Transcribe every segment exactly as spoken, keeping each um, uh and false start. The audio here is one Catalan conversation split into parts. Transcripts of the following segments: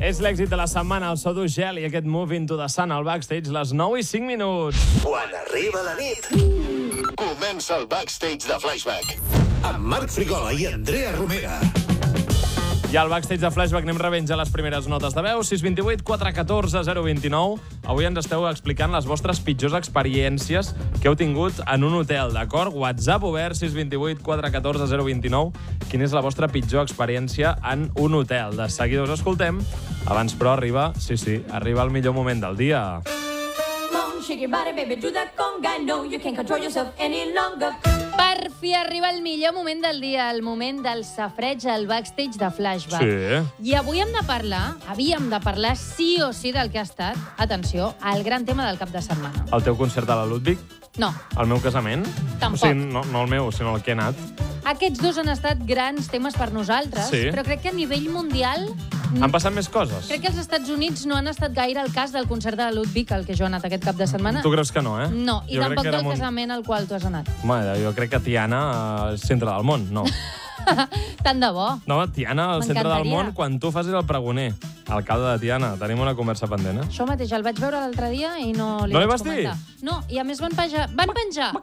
És l'èxit de la setmana, el so d'Ugel i aquest Move into the Sun al backstage, les nou i cinc minuts. Quan arriba la nit, comença el backstage de Flashback. Amb Marc Frigola i Andrea Romera. I al backstage de Flashback anem rebent ja les primeres notes de veu. sis dos vuit quatre un quatre zero dos nou. Avui ens esteu explicant les vostres pitjors experiències que heu tingut en un hotel, d'acord? WhatsApp obert, sis dos vuit quatre un quatre zero dos nou. Quina és la vostra pitjor experiència en un hotel? De seguida us escoltem. Abans, però, arriba, sí, sí, arriba el millor moment del dia. Shake your body, baby, do that conga. No, you can't control yourself any longer. Per fi arriba el millor moment del dia, el moment del safreig al backstage de Flashback. Sí. I avui hem de parlar, havíem de parlar sí o sí del que ha estat, atenció, el gran tema del cap de setmana. El teu concert a la Ludwig? No. El meu casament? Tampoc. O sigui, no, no el meu, sinó el que he anat. Aquests dos han estat grans temes per nosaltres, Sí. però crec que a nivell mundial... Han passat més coses? Crec que els Estats Units no han estat gaire el cas del concert de la Ludwig, al que jo he anat aquest cap de setmana. Tu creus que no, eh? No, i Jo crec tampoc que era del mon- casament al qual tu has anat. Mare, jo crec que Tiana, al centre del món, no. Tant de bo. No, Tiana, al centre del M'encantaria. món, quan tu facis el pregoner. Alcalde de Tiana, tenim una conversa pendent, eh? Això mateix, el vaig veure l'altre dia i no li No li vaig vas dir? comentar. No, i a més van penjar... Van penjar!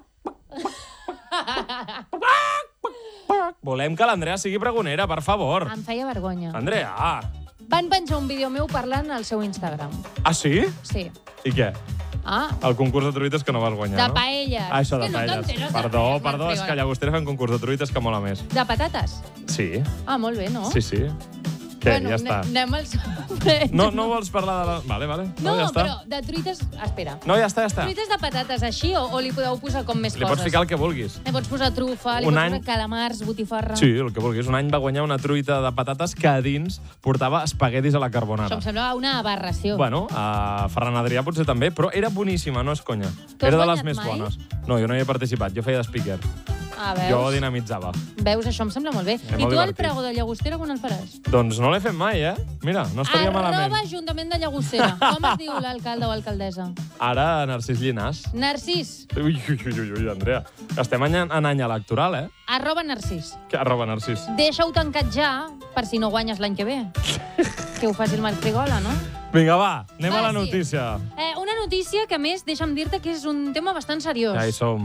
Volem que l'Andrea sigui pregonera, per favor. Em feia vergonya. Andrea! Van penjar un vídeo meu parlant al seu Instagram. Ah, sí? Sí. I què? Ah, El concurs de truites que no vas guanyar, de no? paelles. Ah, això És de que no paelles. t'enteres de Perdó, res, perdó, Marc és que Frigola. Llagostera fa un concurs de truites que mola més. De patates? Sí, Ah, molt bé, no? sí, sí. Què, bueno, ja està. ne- Anem al sofreig. No, no vols parlar de la... Vale, vale. No, ja està. però de truites... Espera. No, ja està, ja està. Truites de patates així o, o li podeu posar com més Li coses? pots ficar el que vulguis. Li pots posar trufa, li Un pots any- posar calamars, botifarra... Sí, el que vulguis. Un any va guanyar una truita de patates que a dins portava espaguetis a la Això carbonara. em sembla una aberració. Bueno, a Ferran Adrià potser també, però era boníssima, no és conya. Tu has Era de les guanyat més mai? bones. No, jo no hi he participat, jo feia de speaker. Ah, veus? Jo dinamitzava. Veus, això em sembla molt bé. És I molt tu el divertit. pregó de Llagostera quan el faràs? Doncs no l'he fet mai, eh? Mira, no estaria Arroba malament. Ajuntament de Llagostera. Com es diu l'alcalde o alcaldessa? Ara, Narcís Llinàs. Narcís. Ui, ui, ui, ui, ui, Andrea. Estem en, en any electoral, eh? Arroba Narcís. Que arroba Narcís. Deixa-ho tancat ja, per si no guanyes l'any que ve. Que ho faci el Marc Frigola, no? Vinga, va, anem Va, a la sí. notícia. Eh, una notícia que, a més, deixa'm dir-te que és un tema bastant seriós. Ja hi som.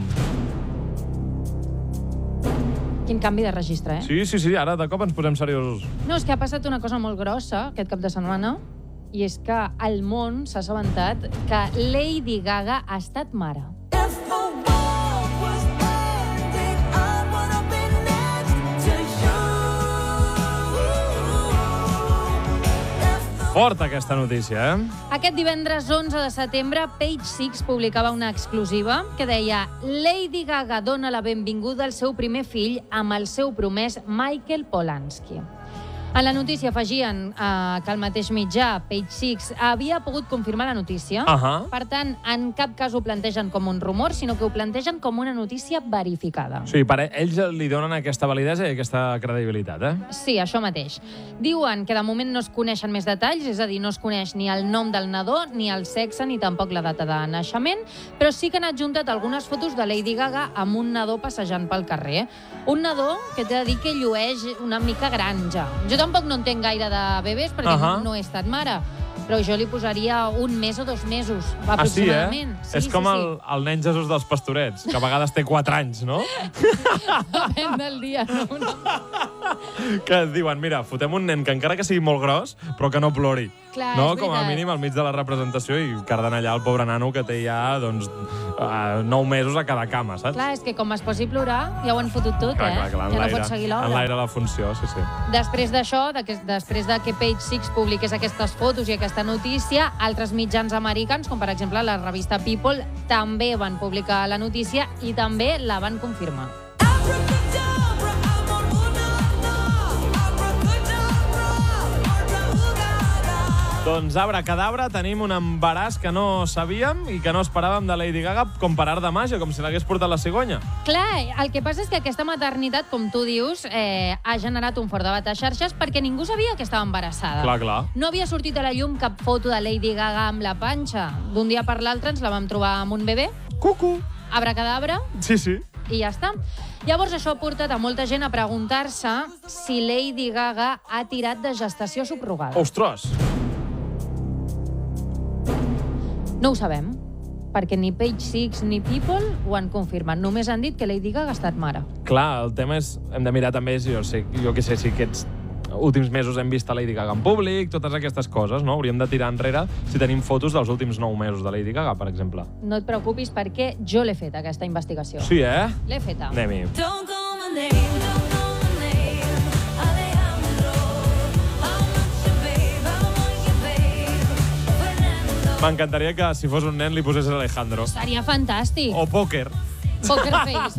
Quin canvi de registre, eh? Sí, sí, sí, ara de cop ens posem seriosos. No, és que ha passat una cosa molt grossa aquest cap de setmana, i és que el món s'ha assabentat que Lady Gaga ha estat mare. If the world was ending, I wanna be next to you. If the Forta aquesta notícia, eh? Aquest divendres onze de setembre, Page Six publicava una exclusiva que deia Lady Gaga dona la benvinguda al seu primer fill amb el seu promès Michael Polanski. En la notícia afegien eh, que el mateix mitjà, Page Six, havia pogut confirmar la notícia. Ahà. Per tant, en cap cas ho plantegen com un rumor, sinó que ho plantegen com una notícia verificada. O sigui, per ells li donen aquesta validesa i aquesta credibilitat, eh? Sí, això mateix. Diuen que de moment no es coneixen més detalls, és a dir, no es coneix ni el nom del nadó, ni el sexe, ni tampoc la data de naixement, però sí que han adjuntat algunes fotos de Lady Gaga amb un nadó passejant pel carrer. Un nadó que t'he de dir que llueix una mica gran ja. Jo tampoc no entenc gaire de bebès perquè Ahà. no he estat mare, però jo li posaria un mes o dos mesos, Ah, sí, eh? aproximadament. És com el, el nen Jesús dels pastorets, que a vegades té quatre anys, no? Depèn del dia, no? no. Que et diuen, mira, fotem un nen que encara que sigui molt gros, però que no plori. Clar, no? és Com a veritat. mínim al mig de la representació i carden allà el pobre nano que té ja, doncs, uh, nou mesos a cada cama, saps? Clar, és que com es posi a plorar, ja ho han fotut tot, clar, eh? clar, clar, en ja no l'aire- pots seguir en l'obra. l'aire la funció, sí, sí. Després d'això, de que- després de que Page Six publiqués aquestes fotos i aquesta notícia, altres mitjans americans, com per exemple la revista People, també van publicar la notícia i també la van confirmar. Abracadabra, I'm on una, abracadabra, abracadabra. Doncs, abracadabra, tenim un embaràs que no sabíem i que no esperàvem de Lady Gaga com per art de màgia, com si l'hagués portat la cigonya. Clar, el que passa és que aquesta maternitat, com tu dius, eh, ha generat un fort debat a xarxes perquè ningú sabia que estava embarassada. Clar, clar. No havia sortit a la llum cap foto de Lady Gaga amb la panxa. D'un dia per l'altre ens la vam trobar amb un bebè, Cucu. abracadabra, Sí, sí. i ja està. Llavors, això ha portat a molta gent a preguntar-se si Lady Gaga ha tirat de gestació subrogada. Ostres! No ho sabem, perquè ni Page Six ni People ho han confirmat. Només han dit que Lady Gaga ha estat mare. Clar, el tema és... Hem de mirar també, jo, sé, jo què sé, si aquests últims mesos hem vist a Lady Gaga en públic, totes aquestes coses, no? Hauríem de tirar enrere si tenim fotos dels últims nou mesos de Lady Gaga, per exemple. No et preocupis perquè jo l'he fet, aquesta investigació. Sí, eh? L'he feta. Anem-hi. Don't call my name, don't call my name, Alejandro. How much you babe, how much you babe, Fernando. M'encantaria que, si fos un nen, li posés Alejandro. Seria fantàstic. O Póquer. Poker Face.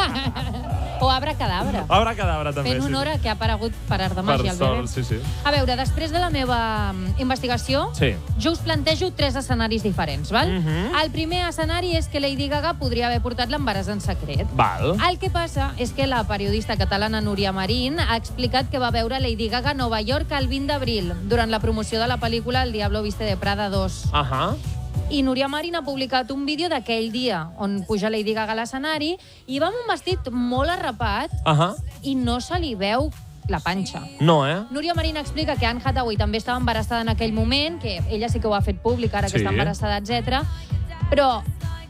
O Abracadabra. Abracadabra, també, Fent sí. honor a que ha aparegut per art de Per màgia, el bebè. sort, sí, sí. A veure, després de la meva mm, investigació, Sí. jo us plantejo tres escenaris diferents, val? Mhm. El primer escenari és que Lady Gaga podria haver portat l'embaràs en secret. Val. El que passa és que la periodista catalana Núria Marín ha explicat que va veure Lady Gaga a Nova York el vint d'abril, durant la promoció de la pel·lícula El Diablo Viste de Prada dos. Ahà. I Núria Marín ha publicat un vídeo d'aquell dia on puja Lady Gaga a l'escenari i va amb un vestit molt arrapat Ahà. i no se li veu la panxa. No, eh? Núria Marín explica que Anne Hathaway també estava embarassada en aquell moment, que ella sí que ho ha fet públic ara Sí. que està embarassada, etcètera. Però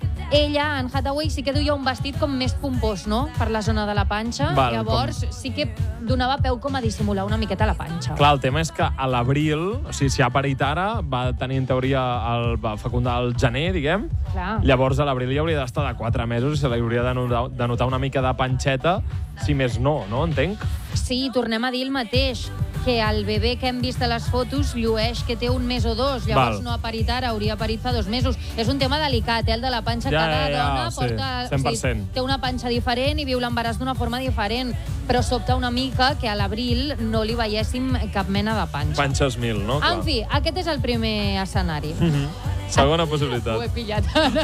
ella, Anne Hathaway, sí que duia un vestit com més pompós, no?, per la zona de la panxa. Val, Llavors sí que donava peu com a dissimular una miqueta la panxa. Clar, el tema és que a l'abril, o sigui, si ha parit ara, va tenir en teoria el, va fecundar el gener, diguem. Clar. Llavors a l'abril hi hauria d'estar de quatre mesos i se li hauria de notar, de notar una mica de panxeta, si més no, no? Entenc? Sí, tornem a dir el mateix, que el bebè que hem vist a les fotos llueix que té un mes o dos, llavors Val. no ha parit ara, hauria parit fa dos mesos. És un tema delicat, eh, el de la panxa. Ja, Cada ja, ja, dona sí, porta, cent per cent. té una panxa diferent i viu l'embaràs d'una forma diferent, però sobta una mica que a l'abril no li veiéssim cap mena de panxa. Panxes mil, no? Clar. En fi, aquest és el primer escenari. Mhm. Segona possibilitat. Ho he pillat.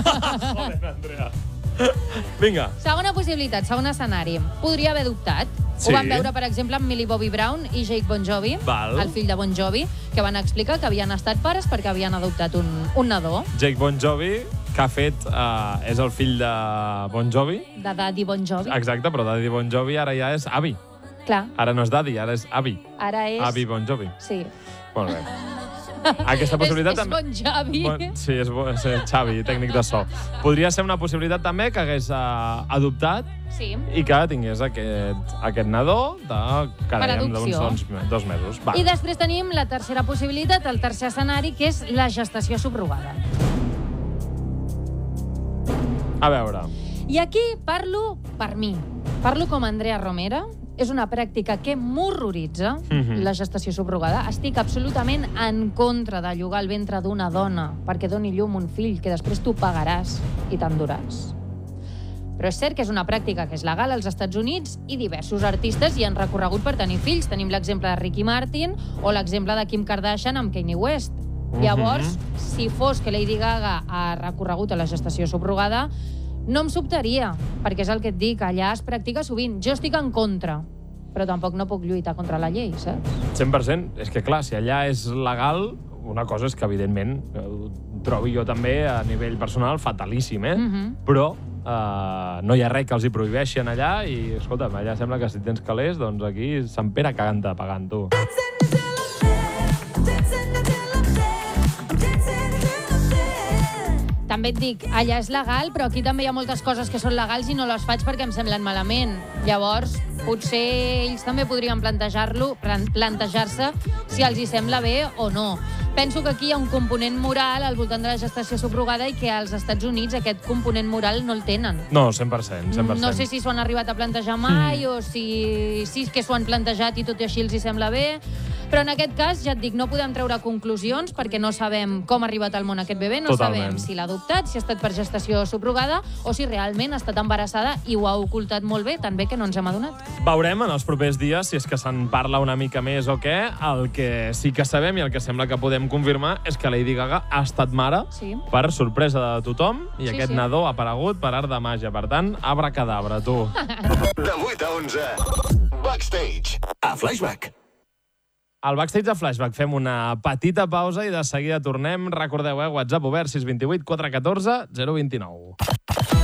Joder, Andrea. Vinga. Segona possibilitat, segon escenari. Podria haver dubtat. Sí. Ho vam veure, per exemple, amb Millie Bobby Brown i Jake Bon Jovi, Val. el fill de Bon Jovi, que van explicar que havien estat pares perquè havien adoptat un, un nadó Jake Bon Jovi, que ha fet... Uh, és el fill de Bon Jovi. de Daddy Bon Jovi. Exacte, però Daddy Bon Jovi ara ja és avi. Clar, Ara no és Daddy, ara és avi. ara és... Avi Bon Jovi. Sí. Molt bé. Aquesta possibilitat és, és també... Bon Jovi. Bon, sí, és, bo, és Xavi, tècnic de so. Podria ser una possibilitat també que hagués uh, adoptat Sí. i que tingués aquest, aquest nadó de, que Per dèiem, adopció. d'uns dos, dos mesos. Va. I després tenim la tercera possibilitat, el tercer escenari, que és la gestació subrogada. A veure. I aquí parlo per mi. Parlo com Andrea Romera. És una pràctica que m'horroritza, Mhm. la gestació subrogada. Estic absolutament en contra de llogar el ventre d'una dona perquè doni llum un fill que després tu pagaràs i t'enduràs. Però és cert que és una pràctica que és legal als Estats Units i diversos artistes hi han recorregut per tenir fills. Tenim l'exemple de Ricky Martin o l'exemple de Kim Kardashian amb Kanye West. Llavors, si fos que Lady Gaga ha recorregut a la gestació subrogada, no em sobtaria, perquè és el que et dic, allà es practica sovint. Jo estic en contra, però tampoc no puc lluitar contra la llei, saps? cent per cent. És que, clar, si allà és legal, una cosa és que, evidentment, ho trobo jo també a nivell personal fatalíssim, eh? Mhm. Però uh, no hi ha res que els hi prohibeixen allà i, escolta'm, allà sembla que si tens calés, doncs aquí Sant Pere cagant-te pagant, tu. També et dic, allà és legal, però aquí també hi ha moltes coses que són legals i no les faig perquè em semblen malament. Llavors, potser ells també podrien plantejar-lo, plan- plantejar-se si els hi sembla bé o no. Penso que aquí hi ha un component moral al voltant de la gestació subrogada i que als Estats Units aquest component moral no el tenen. No, cent per cent, cent per cent. No sé si s'ho han arribat a plantejar mai mm. o si, si que s'ho han plantejat i tot i així els hi sembla bé. Però en aquest cas, ja et dic, no podem treure conclusions perquè no sabem com ha arribat al món aquest bebè, no Totalment. sabem si l'ha adoptat, si ha estat per gestació subrogada o si realment ha estat embarassada i ho ha ocultat molt bé, tan bé que no ens hem adonat. Veurem en els propers dies si és que se'n parla una mica més o què. El que sí que sabem i el que sembla que podem confirmar és que Lady Gaga ha estat mare Sí. per sorpresa de tothom i Sí, aquest sí. nadó ha aparegut per art de màgia. Per tant, abracadabra, tu. De vuit a onze. Backstage. A Flashback. Al Backstage de Flashback fem una petita pausa i de seguida tornem. Recordeu, eh, WhatsApp obert sis dos vuit quatre un quatre zero dos nou.